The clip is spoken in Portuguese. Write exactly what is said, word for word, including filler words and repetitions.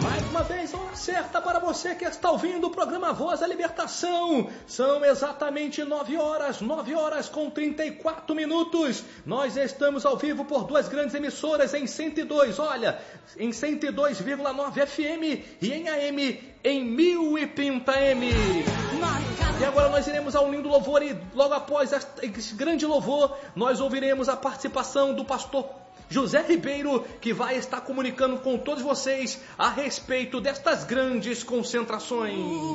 Mais uma vez, hora certa para você que está ouvindo o programa Voz da Libertação. São exatamente nove horas, nove horas com trinta e quatro minutos. Nós estamos ao vivo por duas grandes emissoras em cento e dois, olha, em cento e dois vírgula nove F M e em A M em mil e trinta M. E agora nós iremos ao lindo louvor e logo após esse grande louvor, nós ouviremos a participação do pastor José Ribeiro, que vai estar comunicando com todos vocês a respeito destas grandes concentrações.